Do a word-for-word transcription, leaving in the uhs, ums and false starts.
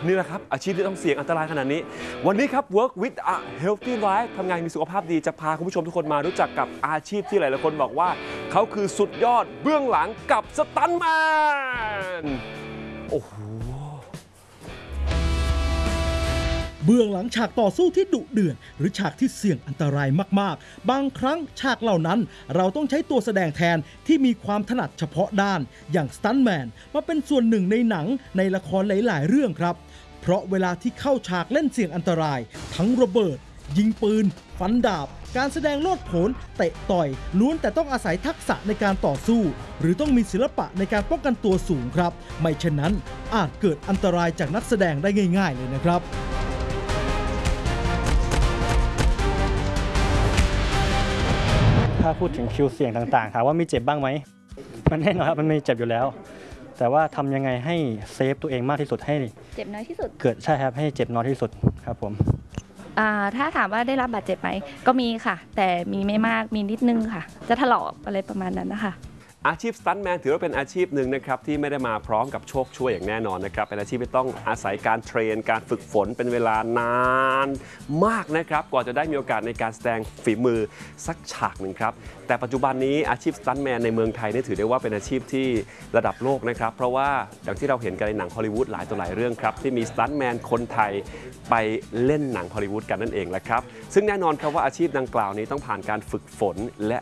นี่แหละครับอาชีพที่ต้องเสี่ยงอันตรายขนาดนี้วันนี้ครับ Work with a Healthy Life ทำงานมีสุขภาพดีจะพาคุณผู้ชมทุกคนมารู้จักกับอาชีพที่หลายๆคนบอกว่าเขาคือสุดยอดเบื้องหลังกับสตันท์แมนโอ้โหเบื้องหลังฉากต่อสู้ที่ดุเดือดหรือฉากที่เสี่ยงอันตรายมากๆบางครั้งฉากเหล่านั้นเราต้องใช้ตัวแสดงแทนที่มีความถนัดเฉพาะด้านอย่างสตันท์แมนมาเป็นส่วนหนึ่งในหนังในละครหลายๆเรื่องครับเพราะเวลาที่เข้าฉากเล่นเสี่ยงอันตรายทั้งระเบิดยิงปืนฟันดาบการแสดงโลดโผนเตะต่อยล้วนแต่ต้องอาศัยทักษะในการต่อสู้หรือต้องมีศิลปะในการป้องกันตัวสูงครับไม่เช่นนั้นอาจเกิดอันตรายจากนักแสดงได้ง่ายๆเลยนะครับถ้าพูดถึงคิวเสี่ยงต่างๆถามว่ามีเจ็บบ้างไหมมันแน่นอนครับมันมีเจ็บอยู่แล้วแต่ว่าทำยังไงให้เซฟตัวเองมากที่สุดให้เจ็บน้อยที่สุดเกิดใช่ครับให้เจ็บน้อยที่สุดครับผมถ้าถามว่าได้รับบาดเจ็บไหมก็มีค่ะแต่มีไม่มากมีนิดนึงค่ะจะถลอกอะไรประมาณนั้นนะคะอาชีพสตันท์แมนถือว่าเป็นอาชีพหนึ่งนะครับที่ไม่ได้มาพร้อมกับโชคช่วยอย่างแน่นอนนะครับเป็นอาชีพที่ต้องอาศัยการเทรนการฝึกฝนเป็นเวลานานมากนะครับกว่าจะได้มีโอกาสในการแสดงฝีมือสักฉากหนึ่งครับแต่ปัจจุบันนี้อาชีพสตันท์แมนในเมืองไทยนี่ถือได้ว่าเป็นอาชีพที่ระดับโลกนะครับเพราะว่าอย่างที่เราเห็นกันในหนังฮอลลีวูดหลายตัวหลายเรื่องครับที่มีสตันท์แมนคนไทยไปเล่นหนังฮอลลีวูดกันนั่นเองแหละครับซึ่งแน่นอนครับว่าอาชีพดังกล่าวนี้ต้องผ่านการฝึกฝนและ